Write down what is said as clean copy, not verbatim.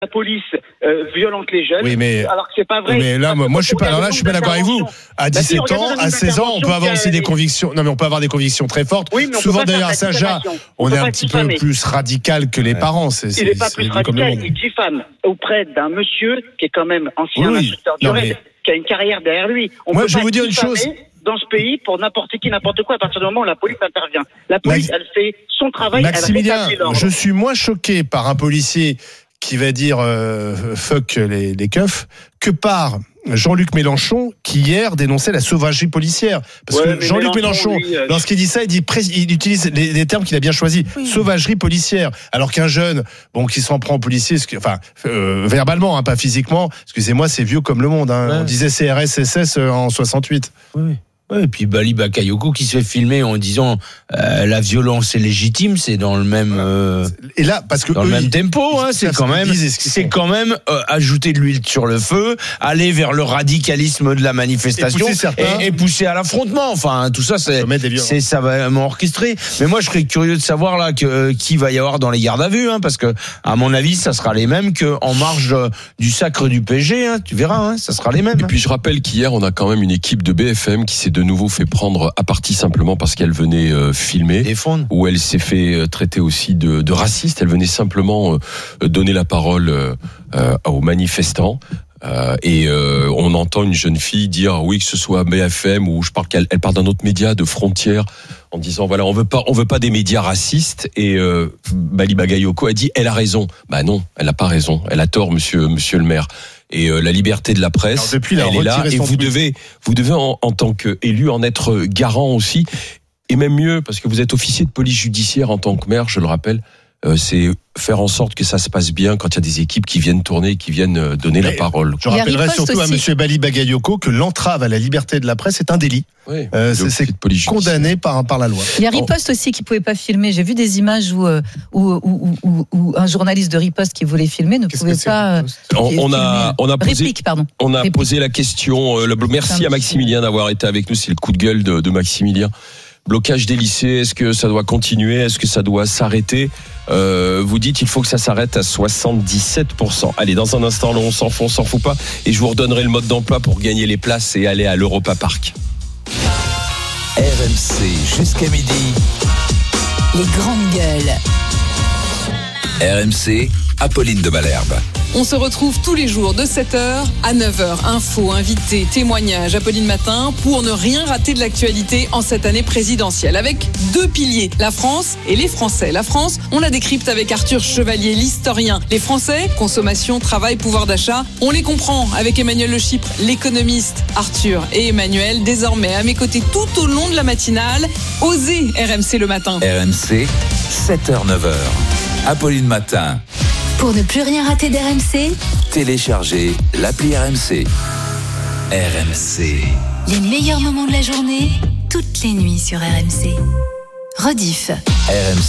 la police violente les jeunes, oui, mais, alors que c'est pas vrai. Mais là, moi, je suis pas d'accord avec vous. À 17 ans, à 16 ans, on peut avoir aussi des convictions. Non, mais on peut avoir des convictions très fortes. Oui, souvent, d'ailleurs, à Saint-Jacques, on est un petit peu plus radical que les parents. Il n'est pas plus radical. Il diffame auprès d'un monsieur qui est quand même ancien instructeur du RAID, qui a une carrière derrière lui. Moi, je vais vous dire une chose. Dans ce pays, pour n'importe qui, n'importe quoi, à partir du moment où la police intervient. La police, elle fait son travail. Maximilien, je suis moins choqué par un policier qui va dire fuck les keufs que par Jean-Luc Mélenchon qui hier dénonçait la sauvagerie policière. Parce que Jean-Luc Mélenchon, lorsqu'il dit ça, il utilise les termes qu'il a bien choisis. Sauvagerie policière. Alors qu'un jeune, qui s'en prend au policier, verbalement, pas physiquement, excusez-moi, c'est vieux comme le monde. On disait CRS, SS en 68. Oui. Et puis Bali Bakayoko qui se fait filmer en disant la violence est légitime, c'est dans le même et là parce que dans le même tempo, c'est quand même ajouter de l'huile sur le feu, aller vers le radicalisme de la manifestation et pousser à l'affrontement. Enfin, tout ça c'est savamment orchestré. Mais moi je serais curieux de savoir là qui va y avoir dans les gardes à vue, parce que à mon avis ça sera les mêmes que en marge du sacre du PSG. Tu verras, ça sera les mêmes. Et puis je rappelle qu'hier on a quand même une équipe de BFM qui s'est de nouveau fait prendre à partie simplement parce qu'elle venait filmer, où elle s'est fait traiter aussi de raciste. Elle venait simplement donner la parole aux manifestants. Et on entend une jeune fille dire que ce soit BFM ou je parle qu'elle parle d'un autre média de Frontières en disant voilà on veut pas des médias racistes et Bali Bagayoko a dit elle a raison. Bah non, elle a pas raison, elle a tort monsieur le maire. Et la liberté de la presse, elle est là et vous devez en tant qu'élu en être garant aussi et même mieux parce que vous êtes officier de police judiciaire en tant que maire, je le rappelle. C'est faire en sorte que ça se passe bien quand il y a des équipes qui viennent tourner, qui viennent donner la parole. Je rappellerai surtout à monsieur Bali Bagayoko que l'entrave à la liberté de la presse est un délit. Oui, c'est condamné par la loi. Il y a Riposte aussi qui ne pouvait pas filmer. J'ai vu des images où un journaliste de Riposte qui voulait filmer ne pouvait pas. On a posé la question. Merci à Maximilien d'avoir été avec nous. C'est le coup de gueule de Maximilien. Blocage des lycées, est-ce que ça doit continuer? Est-ce que ça doit s'arrêter? Vous dites il faut que ça s'arrête à 77%. Allez, dans un instant, on s'en fout pas. Et je vous redonnerai le mode d'emploi pour gagner les places et aller à l'Europa Park. RMC jusqu'à midi. Les grandes gueules. RMC, Apolline de Malherbe. On se retrouve tous les jours de 7h à 9h. Infos, invités, témoignages, Apolline Matin, pour ne rien rater de l'actualité en cette année présidentielle. Avec deux piliers, la France et les Français. La France, on la décrypte avec Arthur Chevalier, l'historien. Les Français, consommation, travail, pouvoir d'achat, on les comprend avec Emmanuel Le Chypre, l'économiste. Arthur et Emmanuel, désormais à mes côtés tout au long de la matinale. Osez RMC le matin. RMC, 7h-9h. Apolline Matin. Pour ne plus rien rater d'RMC, téléchargez l'appli RMC. RMC. Les meilleurs moments de la journée, toutes les nuits sur RMC. Rediff. RMC.